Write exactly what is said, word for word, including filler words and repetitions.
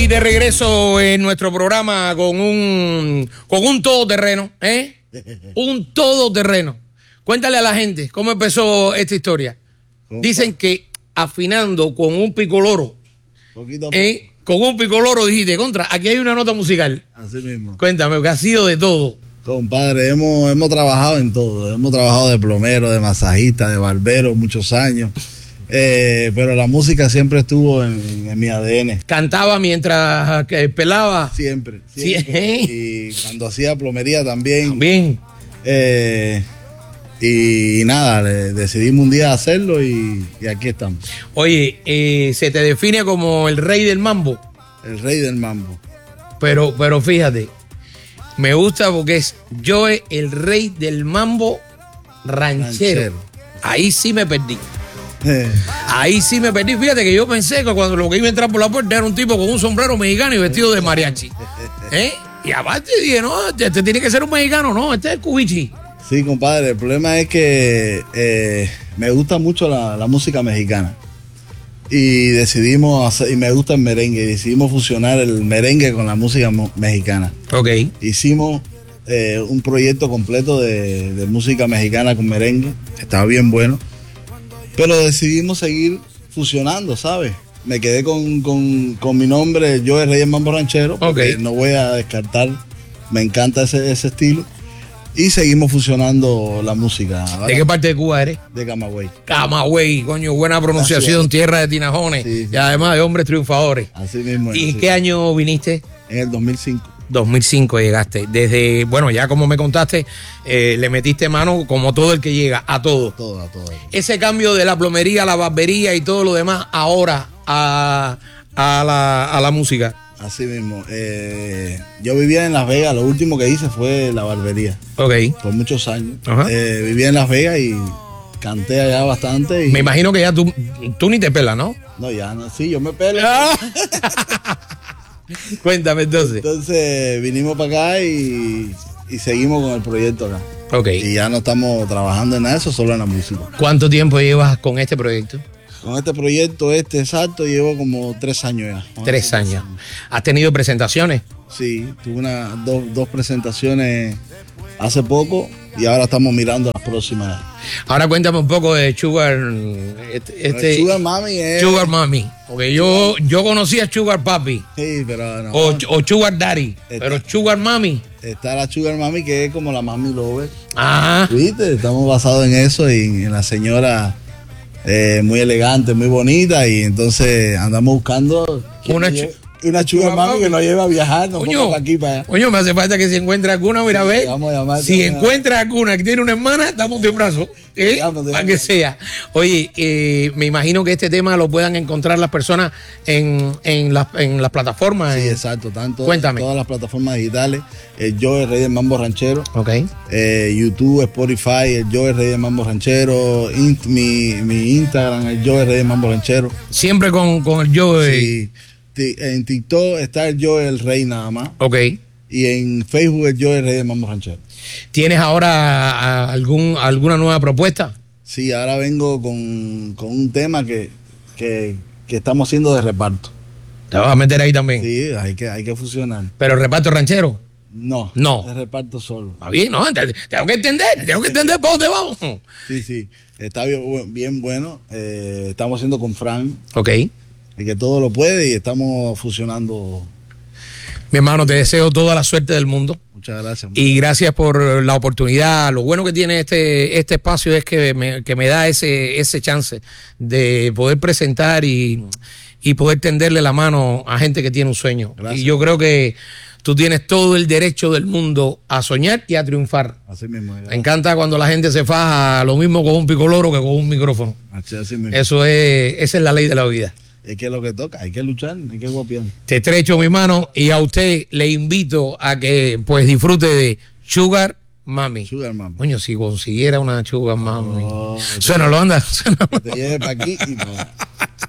Y de regreso en nuestro programa con un con un todoterreno, ¿eh? Un todoterreno. Cuéntale a la gente cómo empezó esta historia. Dicen que afinando con un picoloro, ¿eh? Con un picoloro dijiste, contra, aquí hay una nota musical. Así mismo. Cuéntame, que ha sido de todo. Compadre, hemos, hemos trabajado en todo. Hemos trabajado de plomero, de masajista, de barbero, muchos años. Eh, pero la música siempre estuvo en, en mi A D N. Cantaba mientras que pelaba. Siempre. siempre. Sí. Y cuando hacía plomería también. Bien. Eh, y, y nada, le, decidimos un día hacerlo y, y aquí estamos. Oye, eh, se te define como el rey del mambo. El rey del mambo. Pero, pero fíjate, me gusta porque es yo el rey del mambo ranchero. ranchero. Ahí sí me perdí. Ahí sí me perdí. Fíjate que yo pensé que cuando lo que iba a entrar por la puerta era un tipo con un sombrero mexicano y vestido de mariachi. ¿Eh? Y aparte dije, no, este tiene que ser un mexicano, no, este es el cubichi. Sí, compadre, el problema es que eh, me gusta mucho la, la música mexicana. Y decidimos hacer, y me gusta el merengue, y decidimos fusionar el merengue con la música mexicana. Ok. Hicimos eh, un proyecto completo de, de música mexicana con merengue, estaba bien bueno. Pero decidimos seguir fusionando, ¿sabes? Me quedé con, con, con mi nombre, yo el Rey del Mambo Ranchero, porque okay. No voy a descartar, me encanta ese, ese estilo. Y seguimos fusionando la música. ¿Verdad? ¿De qué parte de Cuba eres? De Camagüey. Camagüey, coño, buena pronunciación, tierra de tinajones, sí, sí. Y además de hombres triunfadores. Así mismo. ¿Y en qué año viniste? En el dos mil cinco. dos mil cinco llegaste. Desde, bueno, ya como me contaste, eh, le metiste mano como todo el que llega, a todo. A todo, a todo. Ese cambio de la plomería, la barbería y todo lo demás, ahora a, a, la, a la música. Así mismo. Eh, yo vivía en Las Vegas, lo último que hice fue la barbería. Ok. Por muchos años. Eh, vivía en Las Vegas y canté allá bastante. Y... Me imagino que ya tú, tú ni te pelas, ¿no? No, ya no, sí, yo me pelo. Cuéntame entonces. Entonces vinimos para acá y, y seguimos con el proyecto acá. Ok. Y ya no estamos trabajando en eso, solo en la música. ¿Cuánto tiempo llevas con este proyecto? Con este proyecto, este exacto, llevo como tres años ya. Tres años. ¿Has tenido presentaciones? Sí, tuve una, dos, dos presentaciones hace poco y ahora estamos mirando las próximas. Ahora cuéntame un poco de Sugar. Este, este, Sugar Mami es. Sugar Mami. Porque yo, yo conocí a Sugar Papi. Sí, pero no. O, o Sugar Daddy. Está, pero Sugar Mami. Está la Sugar Mami que es como la Mami Lover. Ah. ¿Viste? Estamos basados en eso y en la señora eh, muy elegante, muy bonita. Y entonces andamos buscando. Una Una Sugar Mami que nos lleva a viajar, nos coño, para aquí, para allá. Coño, me hace falta que si encuentra alguna, mira, a ver. Vamos a llamar, si encuentra alguna que tiene una hermana, estamos de brazo. ¿Eh? Digamos, digamos. Para que sea. Oye, eh, me imagino que este tema lo puedan encontrar las personas en, en, las, en las plataformas. Sí, en... exacto. Tanto Cuéntame. En todas las plataformas digitales. El Yo, el Rey del Mambo Ranchero. Ok. Eh, YouTube, Spotify, el Yo, el Rey del Mambo Ranchero. In, mi, mi Instagram, el Yo, el Rey del Mambo Ranchero. Siempre con, con el Yo. Eh... Sí. En TikTok está el Yo, el Rey nada más. Ok. Y en Facebook el Yo, el Rey de Mambo Ranchero. ¿Tienes ahora algún, alguna nueva propuesta? Sí, ahora vengo con, con un tema que, que, que estamos haciendo de reparto. ¿Te vas a meter ahí también? Sí, hay que, hay que fusionar. ¿Pero reparto ranchero? No. No. Es reparto solo. Está bien, ¿no? Tengo que entender, tengo que entender por dónde vamos. Sí, sí. Está bien, bien bueno. Eh, estamos haciendo con Fran. Ok. Y que todo lo puede y estamos fusionando. Mi hermano, te deseo toda la suerte del mundo. Muchas gracias. Y gracias por la oportunidad. Lo bueno que tiene este, este espacio es que me, que me da ese, ese chance de poder presentar y, y poder tenderle la mano a gente que tiene un sueño. Gracias. Y yo creo que tú tienes todo el derecho del mundo a soñar y a triunfar. Así mismo. Me encanta cuando la gente se faja lo mismo con un picoloro que con un micrófono. Así, así mismo. Eso es, esa es la ley de la vida. Es que es lo que toca, hay que luchar, hay que guapiar. Te estrecho mi mano y a usted le invito a que pues disfrute de Sugar Mami. Sugar Mami. Coño, si consiguiera una Sugar Mami. Oh, Suénalo, anda. Suénalo. Te lleve para aquí y no.